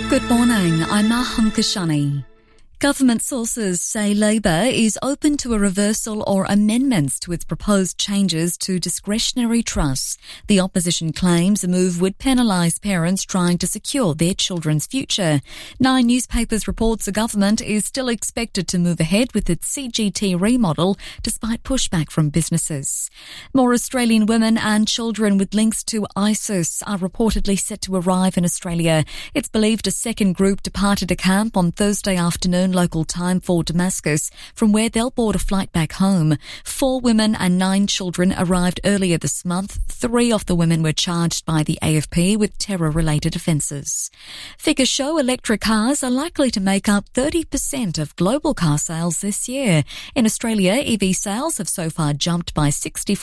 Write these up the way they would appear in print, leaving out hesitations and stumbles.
Good morning, I'm Maham Kashani. Government sources say Labor is open to a reversal or amendments to its proposed changes to discretionary trusts. The opposition claims the move would penalise parents trying to secure their children's future. Nine Newspapers reports the government is still expected to move ahead with its CGT remodel despite pushback from businesses. More Australian women and children with links to ISIS are reportedly set to arrive in Australia. It's believed a second group departed a camp on Thursday afternoon local time for Damascus, from where they'll board a flight back home. 4 women and 9 children arrived earlier this month. 3 of the women were charged by the AFP with terror-related offences. Figures show electric cars are likely to make up 30% of global car sales this year. In Australia, EV sales have so far jumped by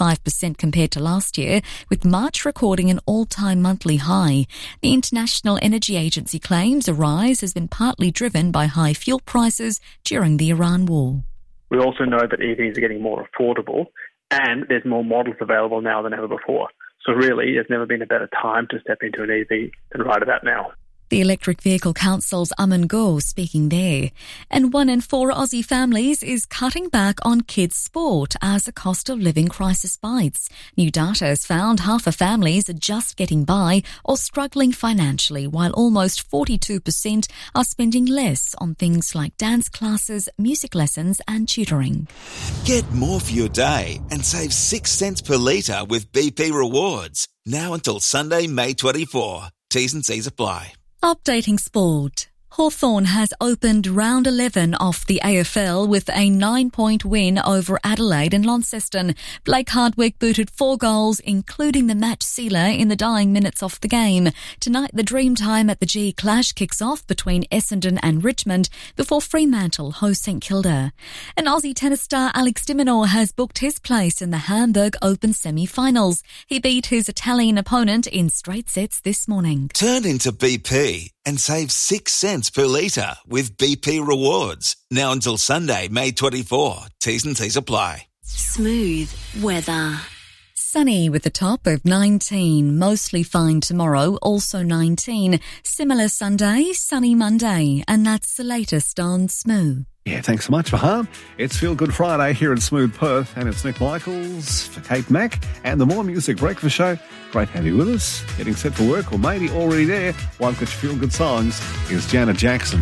65% compared to last year, with March recording an all-time monthly high. The International Energy Agency claims the rise has been partly driven by high fuel prices during the Iran war. We also know that EVs are getting more affordable and there's more models available now than ever before. So really, there's never been a better time to step into an EV than right about now. The Electric Vehicle Council's Aman Go speaking there. And 1 in 4 Aussie families is cutting back on kids' sport as the cost of living crisis bites. New data has found half of families are just getting by or struggling financially, while almost 42% are spending less on things like dance classes, music lessons and tutoring. Get more for your day and save 6 cents per litre with BP Rewards. Now until Sunday, May 24. T's and C's apply. Updating sport. Hawthorn has opened round 11 of the AFL with a 9-point win over Adelaide and Launceston. Blake Hardwick booted 4 goals, including the match sealer in the dying minutes of the game. Tonight, the Dreamtime at the G Clash kicks off between Essendon and Richmond before Fremantle host St Kilda. And Aussie tennis star Alex de Minaur has booked his place in the Hamburg Open semi-finals. He beat his Italian opponent in straight sets this morning. Turn into BP and save 6 cents per litre with BP Rewards. Now until Sunday, May 24. T's and C's apply. Smooth weather. Sunny with a top of 19. Mostly fine tomorrow, also 19. Similar Sunday, sunny Monday. And that's the latest on Smooth. Yeah, thanks so much, Faham. It's Feel Good Friday here in Smooth Perth, and it's Nick Michaels for Kate Mack and the More Music Breakfast Show. Great to have you with us. Getting set for work, or maybe already there. One of your Feel Good songs is Janet Jackson.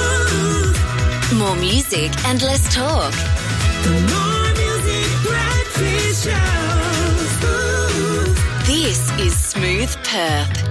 More music and less talk. The More Music Breakfast Show. This is Smooth Perth.